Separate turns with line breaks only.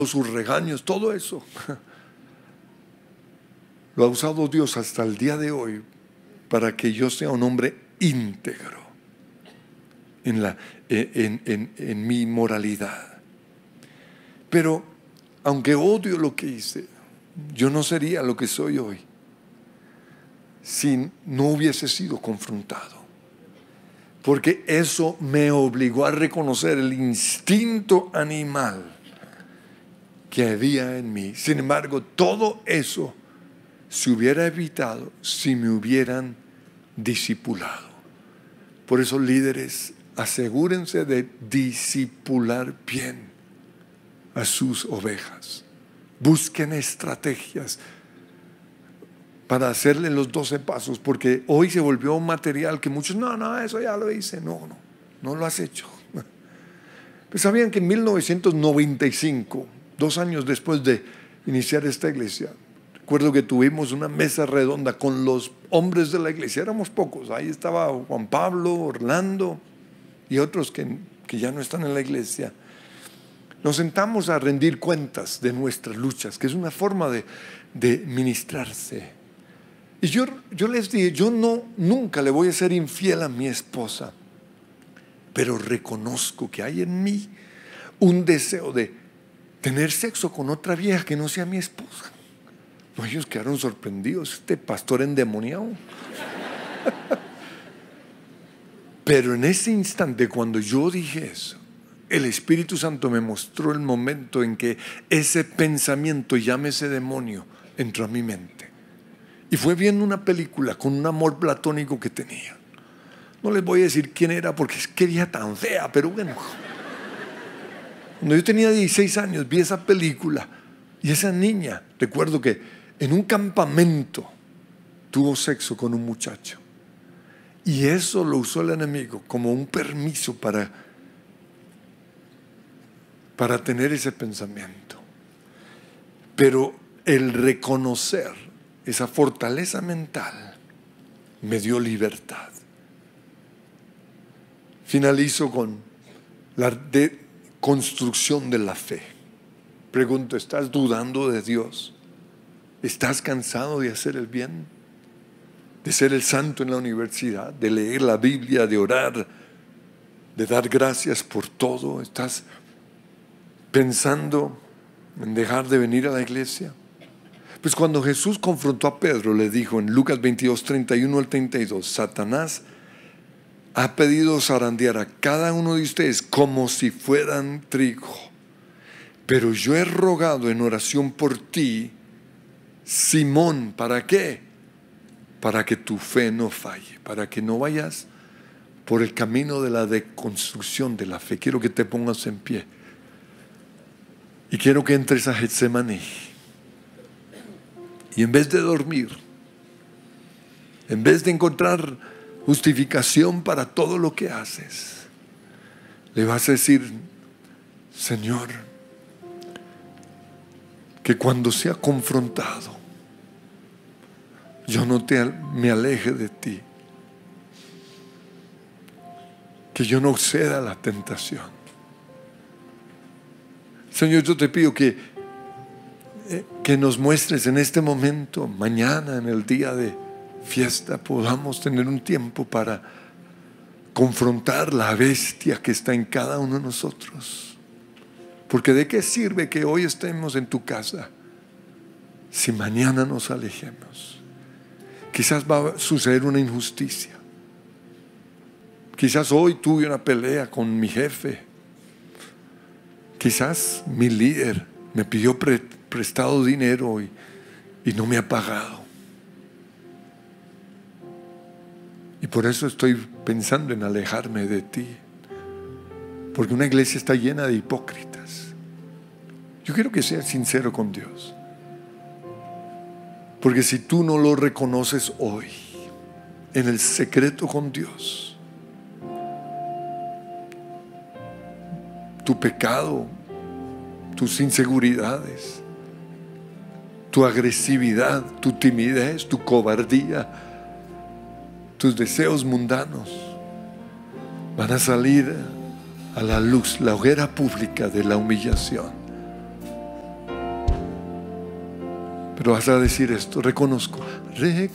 sus regaños, todo eso lo ha usado Dios hasta el día de hoy para que yo sea un hombre íntegro en mi moralidad. Pero aunque odio lo que hice, yo no sería lo que soy hoy si no hubiese sido confrontado. Porque eso me obligó a reconocer el instinto animal que había en mí. Sin embargo, todo eso se hubiera evitado si me hubieran discipulado. Por eso, líderes, asegúrense de discipular bien a sus ovejas. Busquen estrategias para hacerle los 12 pasos, porque hoy se volvió un material que muchos, no, eso ya lo hice. No lo has hecho. Pues sabían que en 1995, 2 años después de iniciar esta iglesia, recuerdo que tuvimos una mesa redonda con los hombres de la iglesia. Éramos pocos. Ahí estaba Juan Pablo, Orlando y otros que ya no están en la iglesia. Nos sentamos a rendir cuentas de nuestras luchas, que es una forma de ministrarse. Y yo les dije, yo nunca le voy a ser infiel a mi esposa, pero reconozco que hay en mí un deseo de tener sexo con otra vieja que no sea mi esposa. No, ellos quedaron sorprendidos, este pastor endemoniado. Pero en ese instante, cuando yo dije eso, el Espíritu Santo me mostró el momento en que ese pensamiento, llámese demonio, entró a mi mente. Y fue viendo una película con un amor platónico que tenía. No les voy a decir quién era porque es que era tan fea, pero bueno. Cuando yo tenía 16 años vi esa película y esa niña, recuerdo que en un campamento tuvo sexo con un muchacho. Y eso lo usó el enemigo como un permiso para tener ese pensamiento. Pero el reconocer esa fortaleza mental me dio libertad. Finalizo con la construcción de la fe. Pregunto, ¿estás dudando de Dios? ¿Estás cansado de hacer el bien? ¿De ser el santo en la universidad? ¿De leer la Biblia? ¿De orar? ¿De dar gracias por todo? ¿Estás pensando en dejar de venir a la iglesia? Pues cuando Jesús confrontó a Pedro, le dijo en Lucas 22, 31 al 32, Satanás ha pedido zarandear a cada uno de ustedes como si fueran trigo. Pero yo he rogado en oración por ti, Simón. ¿Para qué? Para que tu fe no falle, para que no vayas por el camino de la deconstrucción de la fe. Quiero que te pongas en pie. Y quiero que entres a Getsemaní. Y en vez de dormir, en vez de encontrar justificación para todo lo que haces, le vas a decir, Señor, que cuando sea confrontado, yo no me aleje de ti, que yo no ceda a la tentación. Señor, yo te pido que nos muestres en este momento, mañana, en el día de fiesta, podamos tener un tiempo para confrontar la bestia que está en cada uno de nosotros. Porque ¿de qué sirve que hoy estemos en tu casa si mañana nos alejemos? Quizás va a suceder una injusticia. Quizás hoy tuve una pelea con mi jefe. Quizás mi líder me pidió prestado dinero y no me ha pagado. Y por eso estoy pensando en alejarme de ti. Porque una iglesia está llena de hipócritas. Yo quiero que seas sincero con Dios. Porque si tú no lo reconoces hoy, en el secreto con Dios, tu pecado, tus inseguridades, tu agresividad, tu timidez, tu cobardía, tus deseos mundanos van a salir a la luz, la hoguera pública de la humillación. Pero vas a decir esto: reconozco